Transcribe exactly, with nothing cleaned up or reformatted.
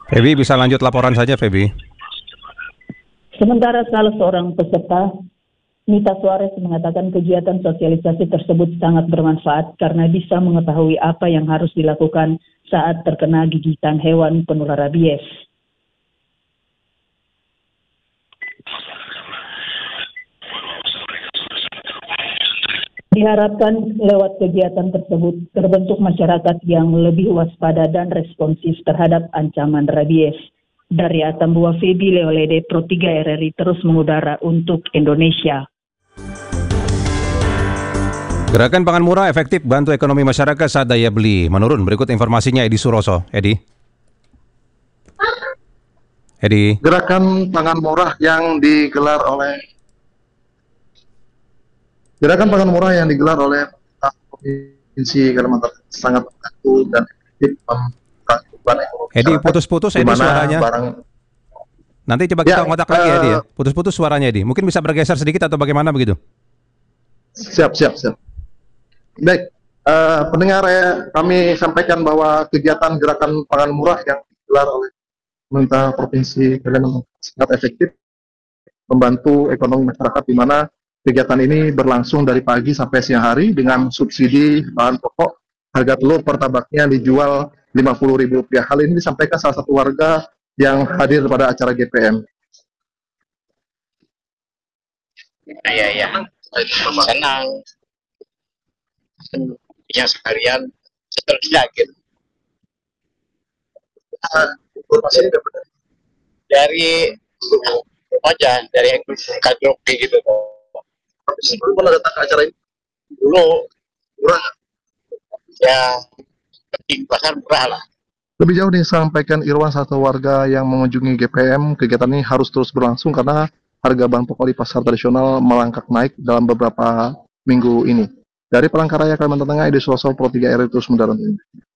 Feby bisa lanjut laporan saja, Feby. Sementara salah seorang peserta, Nita Suarez, mengatakan kegiatan sosialisasi tersebut sangat bermanfaat karena bisa mengetahui apa yang harus dilakukan saat terkena gigitan hewan penular rabies. Diharapkan lewat kegiatan tersebut terbentuk masyarakat yang lebih waspada dan responsif terhadap ancaman rabies. Dari Atambua, Feby Leolede, Pro tiga R R I terus mengudara untuk Indonesia. Gerakan pangan murah efektif bantu ekonomi masyarakat saat daya beli menurun. Berikut informasinya Edi Suroso. Edi. Edi. Gerakan pangan murah yang digelar oleh Gerakan pangan murah yang digelar oleh Provinsi Kalimantan sangat membantu dan efektif membantu beban ekonomi. Edi, putus-putus Edi suaranya. Barang... Nanti coba kita ya, ngotak uh, lagi Edi ya. Putus-putus suaranya Edi. Mungkin bisa bergeser sedikit atau bagaimana begitu? Siap, siap, siap. Baik, uh, pendengar ya, kami sampaikan bahwa kegiatan gerakan pangan murah yang digelar oleh pemerintah Provinsi Kalimantan sangat efektif membantu ekonomi masyarakat, di mana kegiatan ini berlangsung dari pagi sampai siang hari dengan subsidi bahan pokok. Harga telur per tabaknya dijual lima puluh ribu rupiah. Hal ini disampaikan salah satu warga yang hadir pada acara G P M. Iya, iya. Senang. Yang sekalian seterusnya gitu. Informasi ini dapat Dari aja dari kadrok gitu. sebelum pernah datang ke acara ini Dulu murah. ya penting pasar murah lah. Lebih jauh disampaikan Irwan, satu warga yang mengunjungi G P M, kegiatan ini harus terus berlangsung karena harga bahan pokok di pasar tradisional melangkah naik dalam beberapa minggu ini. Dari Palangkaraya, Kalimantan Tengah, Edi Suroso, Pro tiga R I terus mendarat ini.